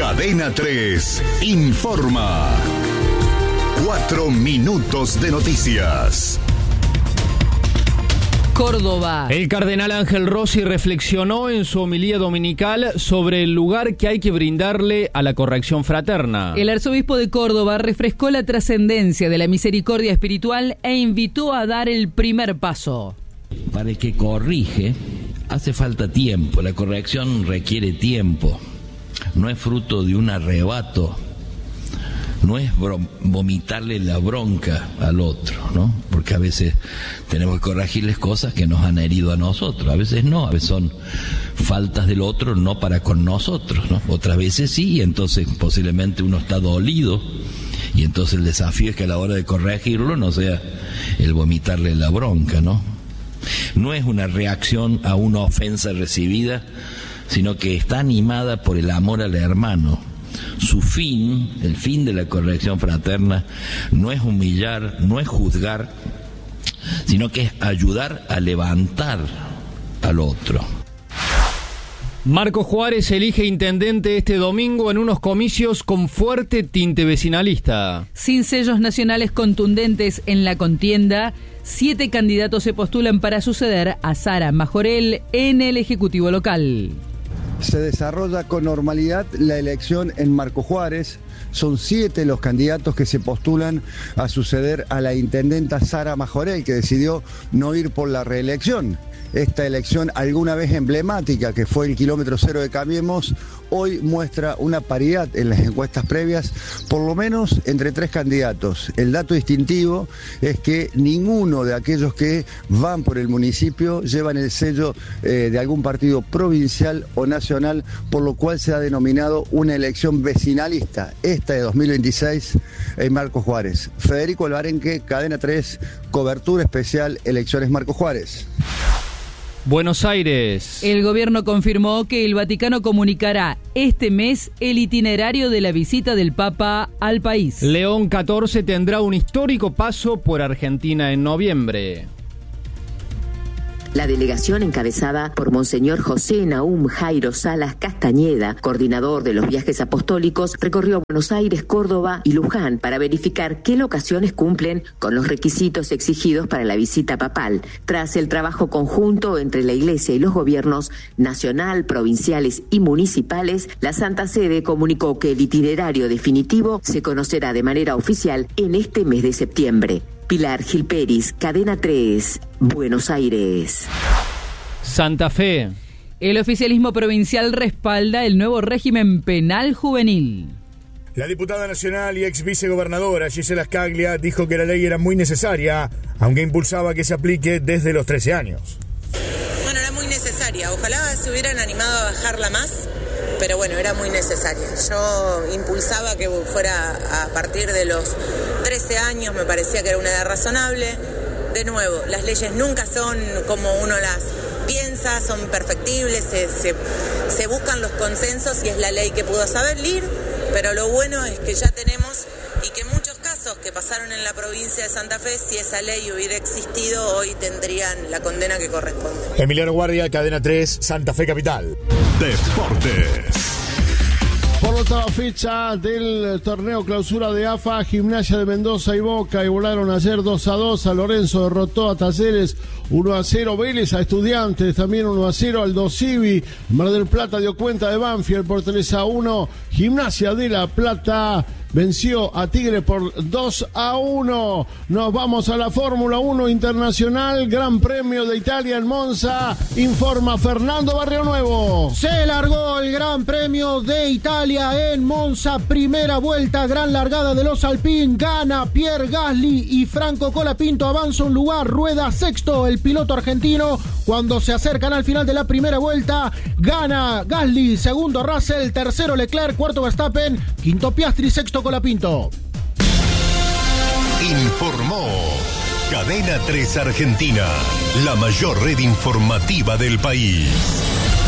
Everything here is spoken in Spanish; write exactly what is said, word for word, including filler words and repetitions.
Cadena tres informa. Cuatro minutos de noticias. Córdoba. El cardenal Ángel Rossi reflexionó en su homilía dominical sobre el lugar que hay que brindarle a la corrección fraterna. El arzobispo de Córdoba refrescó la trascendencia de la misericordia espiritual e invitó a dar el primer paso. Para el que corrige, hace falta tiempo. La corrección requiere tiempo. No es fruto de un arrebato. No es brom- vomitarle la bronca al otro, ¿no? Porque a veces tenemos que corregirles cosas que nos han herido a nosotros. A veces no, a veces son faltas del otro no para con nosotros, ¿no? Otras veces sí, y entonces posiblemente uno está dolido. Y entonces el desafío es que a la hora de corregirlo no sea el vomitarle la bronca, ¿no? No es una reacción a una ofensa recibida, sino que está animada por el amor al hermano. Su fin, el fin de la corrección fraterna, no es humillar, no es juzgar, sino que es ayudar a levantar al otro. Marco Juárez elige intendente este domingo en unos comicios con fuerte tinte vecinalista. Sin sellos nacionales contundentes en la contienda, siete candidatos se postulan para suceder a Sara Majorel en el Ejecutivo local. Se desarrolla con normalidad la elección en Marco Juárez. Son siete los candidatos que se postulan a suceder a la intendenta Sara Majorel, que decidió no ir por la reelección. Esta elección, alguna vez emblemática, que fue el kilómetro cero de Cambiemos, hoy muestra una paridad en las encuestas previas, por lo menos entre tres candidatos. El dato distintivo es que ninguno de aquellos que van por el municipio llevan el sello eh, de algún partido provincial o nacional, por lo cual se ha denominado una elección vecinalista, esta de dos mil veintiséis en Marco Juárez. Federico Alvarenque, Cadena tres, cobertura especial, elecciones Marco Juárez. Buenos Aires. El gobierno confirmó que el Vaticano comunicará este mes el itinerario de la visita del Papa al país. León catorce tendrá un histórico paso por Argentina en noviembre. La delegación encabezada por Monseñor José Nahum Jairo Salas Castañeda, coordinador de los viajes apostólicos, recorrió Buenos Aires, Córdoba y Luján para verificar qué locaciones cumplen con los requisitos exigidos para la visita papal. Tras el trabajo conjunto entre la Iglesia y los gobiernos nacional, provinciales y municipales, la Santa Sede comunicó que el itinerario definitivo se conocerá de manera oficial en este mes de septiembre. Pilar Gilperis, Cadena tres, Buenos Aires. Santa Fe. El oficialismo provincial respalda el nuevo régimen penal juvenil. La diputada nacional y ex vicegobernadora Gisela Scaglia dijo que la ley era muy necesaria, aunque impulsaba que se aplique desde los trece años. Bueno, era muy necesaria. Ojalá se hubieran animado a bajarla más, pero bueno, era muy necesaria. Yo impulsaba que fuera a partir de los trece años, me parecía que era una edad razonable. De nuevo, las leyes nunca son como uno las piensa, son perfectibles, se, se, se buscan los consensos y es la ley que pudo salir, pero lo bueno es que ya tenemos y que muchos casos que pasaron en la provincia de Santa Fe, si esa ley hubiera existido, hoy tendrían la condena que corresponde. Emiliano Guardia, Cadena tres, Santa Fe Capital. Deportes. Por la octava fecha del torneo clausura de A F A, Gimnasia de Mendoza y Boca igualaron ayer dos a dos. San Lorenzo derrotó a Talleres uno a cero. Vélez a Estudiantes también uno a cero. Aldo Civi, Mar del Plata dio cuenta de Banfield por tres a uno. Gimnasia de La Plata venció a Tigre por dos a uno. Nos vamos a la Fórmula uno Internacional, Gran Premio de Italia en Monza. Informa Fernando Barrio Nuevo. Se largó el Gran Premio de Italia en Monza, primera vuelta, gran largada de los Alpine, gana Pierre Gasly y Franco Colapinto avanza un lugar, rueda sexto el piloto argentino. Cuando se acercan al final de la primera vuelta, gana Gasly, segundo Russell, tercero Leclerc, cuarto Verstappen, quinto Piastri, sexto Colapinto. Informó Cadena tres Argentina, la mayor red informativa del país.